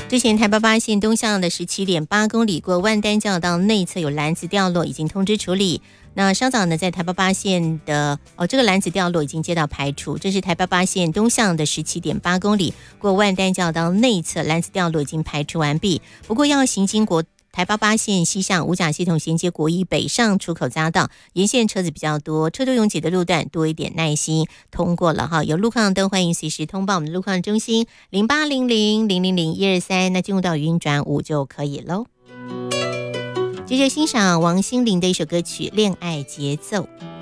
之前台八线东向的17.8公里过万丹交流道内侧有篮子掉落，已经通知处理。那稍早呢，在台八线的这个篮子掉落已经接到排除。这是台八线东向的17.8公里过万丹交流道内侧篮子掉落已经排除完毕。不过要行经台八线西向五甲系统衔接国一北上出口匝道，沿线车子比较多，车多拥挤的路段多一点耐心通过了哈。有路况灯欢迎随时通报我们的路况中心0800000123，那进入到语音转5就可以喽。接着欣赏王心凌的一首歌曲《恋爱节奏》。